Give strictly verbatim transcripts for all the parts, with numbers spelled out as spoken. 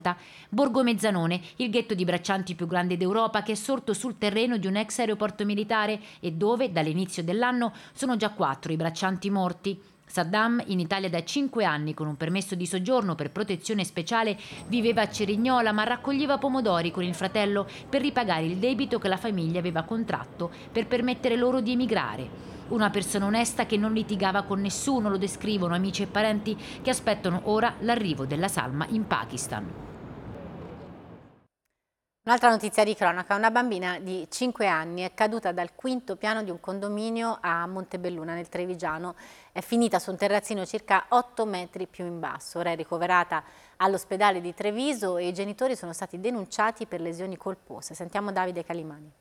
Borgo Mezzanone, il ghetto di braccianti più grande d'Europa, che è sorto sul terreno di un ex aeroporto militare e dove dall'inizio dell'anno sono già quattro i braccianti morti. Saddam, in Italia da cinque anni con un permesso di soggiorno per protezione speciale, viveva a Cerignola ma raccoglieva pomodori con il fratello per ripagare il debito che la famiglia aveva contratto per permettere loro di emigrare. Una persona onesta che non litigava con nessuno, lo descrivono amici e parenti che aspettano ora l'arrivo della salma in Pakistan. Un'altra notizia di cronaca: una bambina di cinque anni è caduta dal quinto piano di un condominio a Montebelluna nel Trevigiano, è finita su un terrazzino circa otto metri più in basso, ora è ricoverata all'ospedale di Treviso e i genitori sono stati denunciati per lesioni colpose. Sentiamo Davide Calimani.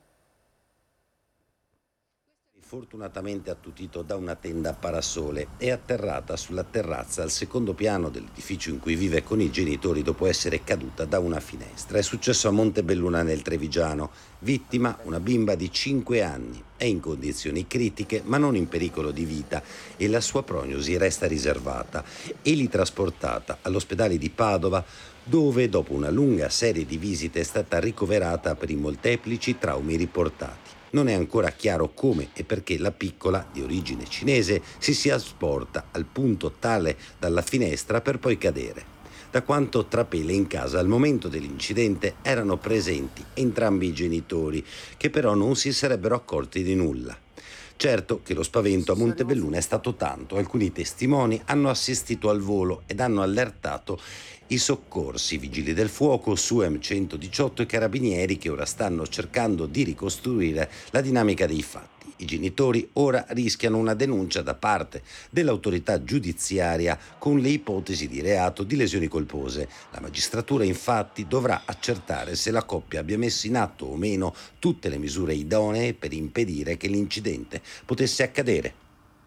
Fortunatamente attutito da una tenda a parasole, è atterrata sulla terrazza al secondo piano dell'edificio in cui vive con i genitori dopo essere caduta da una finestra. È successo a Montebelluna nel Trevigiano. Vittima una bimba di cinque anni. È in condizioni critiche ma non in pericolo di vita e la sua prognosi resta riservata. E lì trasportata all'ospedale di Padova, dove dopo una lunga serie di visite è stata ricoverata per i molteplici traumi riportati. Non è ancora chiaro come e perché la piccola, di origine cinese, si sia sporta al punto tale dalla finestra per poi cadere. Da quanto trapela in casa al momento dell'incidente erano presenti entrambi i genitori, che però non si sarebbero accorti di nulla. Certo che lo spavento a Montebelluna è stato tanto, alcuni testimoni hanno assistito al volo ed hanno allertato i soccorsi, vigili del fuoco, S U E M centodiciotto e carabinieri che ora stanno cercando di ricostruire la dinamica dei fatti. I genitori ora rischiano una denuncia da parte dell'autorità giudiziaria con le ipotesi di reato di lesioni colpose. La magistratura infatti dovrà accertare se la coppia abbia messo in atto o meno tutte le misure idonee per impedire che l'incidente potesse accadere.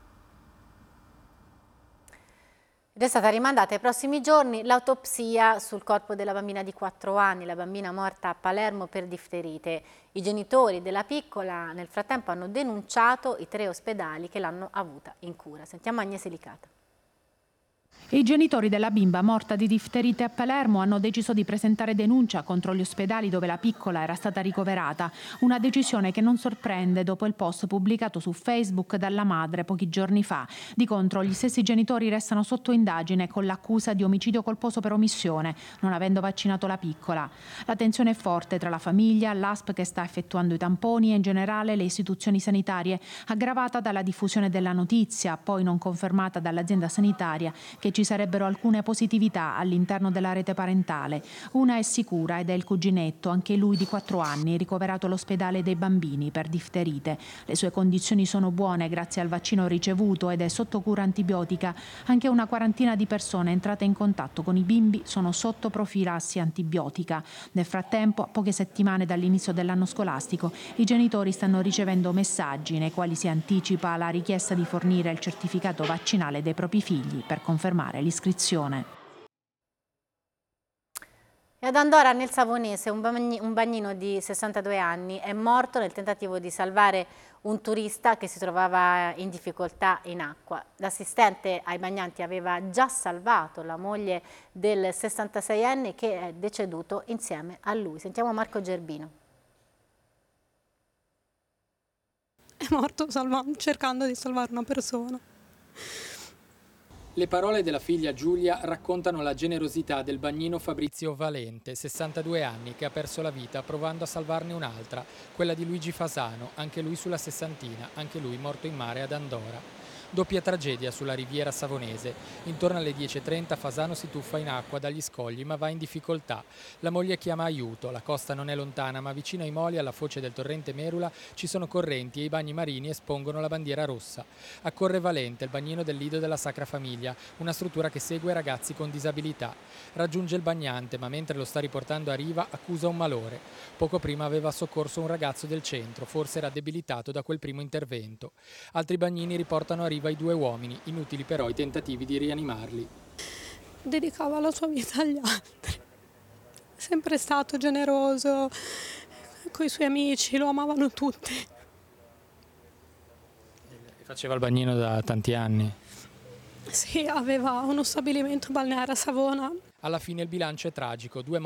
Ed è stata rimandata ai prossimi giorni l'autopsia sul corpo della bambina di quattro anni, la bambina morta a Palermo per difterite. I genitori della piccola nel frattempo hanno denunciato i tre ospedali che l'hanno avuta in cura. Sentiamo Agnese Licata. I genitori della bimba morta di difterite a Palermo hanno deciso di presentare denuncia contro gli ospedali dove la piccola era stata ricoverata, una decisione che non sorprende dopo il post pubblicato su Facebook dalla madre pochi giorni fa. Di contro gli stessi genitori restano sotto indagine con l'accusa di omicidio colposo per omissione, non avendo vaccinato la piccola. La tensione è forte tra la famiglia, l'A S P che sta effettuando i tamponi e in generale le istituzioni sanitarie, aggravata dalla diffusione della notizia, poi non confermata dall'azienda sanitaria, che ci sarebbero alcune positività all'interno della rete parentale. Una è sicura ed è il cuginetto, anche lui di quattro anni, ricoverato all'ospedale dei bambini per difterite. Le sue condizioni sono buone grazie al vaccino ricevuto ed è sotto cura antibiotica. Anche una quarantina di persone entrate in contatto con i bimbi sono sotto profilassi antibiotica. Nel frattempo, a poche settimane dall'inizio dell'anno scolastico, i genitori stanno ricevendo messaggi nei quali si anticipa la richiesta di fornire il certificato vaccinale dei propri figli per confermare l'iscrizione. E ad Andora nel Savonese un bagnino di sessantadue anni è morto nel tentativo di salvare un turista che si trovava in difficoltà in acqua. L'assistente ai bagnanti aveva già salvato la moglie del sessantaseienne che è deceduto insieme a lui. Sentiamo Marco Gerbino. È morto salvando, cercando di salvare una persona. Le parole della figlia Giulia raccontano la generosità del bagnino Fabrizio Valente, sessantadue anni, che ha perso la vita provando a salvarne un'altra, quella di Luigi Fasano, anche lui sulla sessantina, anche lui morto in mare ad Andora. Doppia tragedia sulla riviera savonese. Intorno alle dieci e trenta Fasano si tuffa in acqua dagli scogli ma va in difficoltà. La moglie chiama aiuto, la costa non è lontana ma vicino ai moli alla foce del torrente Merula ci sono correnti e i bagni marini espongono la bandiera rossa. Accorre Valente, il bagnino del Lido della Sacra Famiglia, una struttura che segue ragazzi con disabilità. Raggiunge il bagnante ma mentre lo sta riportando a riva accusa un malore. Poco prima aveva soccorso un ragazzo del centro, forse era debilitato da quel primo intervento. Altri bagnini riportano a riva i due uomini, inutili però i tentativi di rianimarli. Dedicava la sua vita agli altri, è sempre stato generoso, coi suoi amici lo amavano tutti. Faceva il bagnino da tanti anni? Sì, aveva uno stabilimento balneare a Savona. Alla fine il bilancio è tragico, due